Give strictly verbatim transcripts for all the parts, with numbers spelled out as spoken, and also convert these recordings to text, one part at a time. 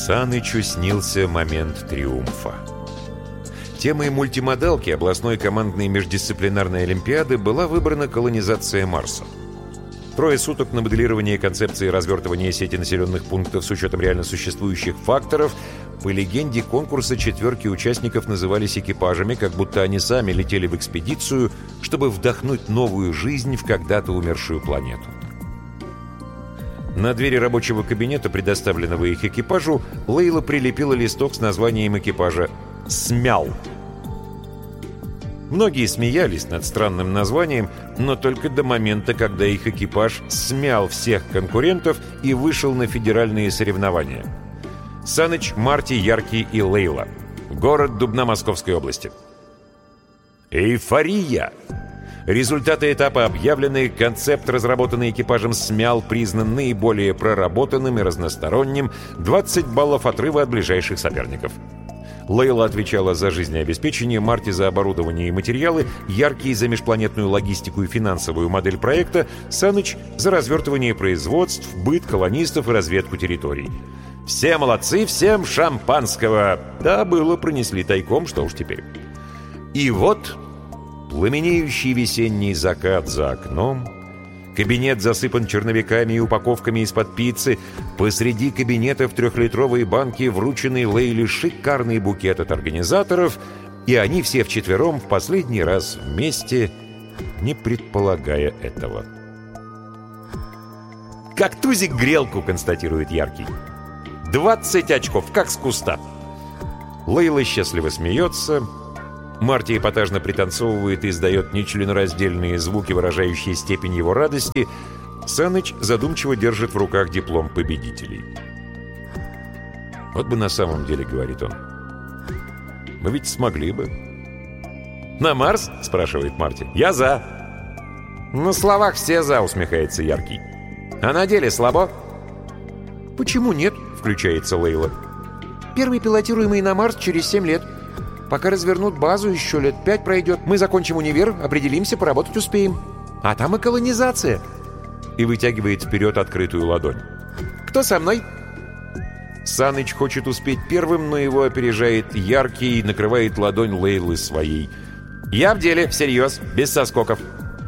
Санычу снился момент триумфа. Темой мультимодалки областной командной междисциплинарной олимпиады была выбрана колонизация Марса. Трое суток на моделирование концепции развертывания сети населенных пунктов с учетом реально существующих факторов. По легенде конкурса четверки участников назывались экипажами, как будто они сами летели в экспедицию, чтобы вдохнуть новую жизнь в когда-то умершую планету. На двери рабочего кабинета, предоставленного их экипажу, Лейла прилепила листок с названием экипажа «Смял». Многие смеялись над странным названием, но только до момента, когда их экипаж смял всех конкурентов и вышел на федеральные соревнования. Саныч, Марти, Яркий и Лейла. Город Дубна Московской области. Эйфория! Результаты этапа объявлены, концепт, разработанный экипажем «Смял», признан наиболее проработанным и разносторонним, двадцать баллов отрыва от ближайших соперников. Лейла отвечала за жизнеобеспечение, Марти за оборудование и материалы, Яркий за межпланетную логистику и финансовую модель проекта, Саныч за развертывание производств, быт колонистов и разведку территорий. Все молодцы, всем шампанского! Да, было, пронесли тайком, что уж теперь. И вот пламенеющий весенний закат за окном, кабинет засыпан черновиками и упаковками из-под пиццы, посреди кабинета в трехлитровой банке врученный Лейле шикарный букет от организаторов, и они все вчетвером в последний раз вместе, не предполагая этого. «Как тузик грелку», — констатирует Яркий. «Двадцать очков, как с куста». Лейла счастливо смеется, Марти эпатажно пританцовывает и издает нечленораздельные звуки, выражающие степень его радости. Саныч задумчиво держит в руках диплом победителей. «Вот бы на самом деле, — говорит он, — мы ведь смогли бы». «На Марс?» — спрашивает Марти. «Я за». «На словах все за», — усмехается Яркий. «А на деле слабо?» «Почему нет?» — включается Лейла. «Первый пилотируемый на Марс через семь лет. Пока развернут базу, еще лет пять пройдет. Мы закончим универ, определимся, поработать успеем. А там и колонизация». И вытягивает вперед открытую ладонь. «Кто со мной?» Саныч хочет успеть первым, но его опережает Яркий и накрывает ладонь Лейлы своей. «Я в деле, всерьез, без соскоков».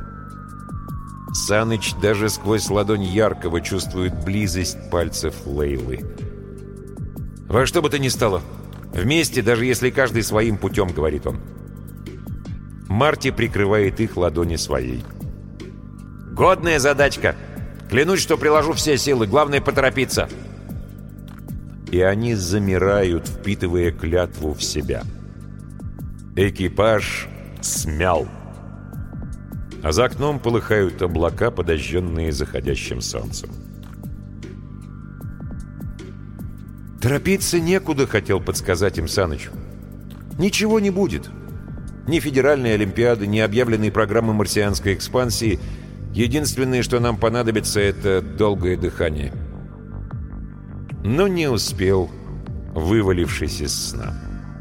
Саныч даже сквозь ладонь Яркого чувствует близость пальцев Лейлы. «Во что бы то ни стало, вместе, даже если каждый своим путем», — говорит он. Марти прикрывает их ладони своей. «Годная задачка. Клянусь, что приложу все силы. Главное — поторопиться». И они замирают, впитывая клятву в себя. Экипаж смял. А за окном полыхают облака, подожженные заходящим солнцем. «Торопиться некуда», — хотел подсказать им Саныч. «Ничего не будет. Ни федеральной олимпиады, ни объявленной программы марсианской экспансии. Единственное, что нам понадобится, — это долгое дыхание». Но не успел, вывалившись из сна.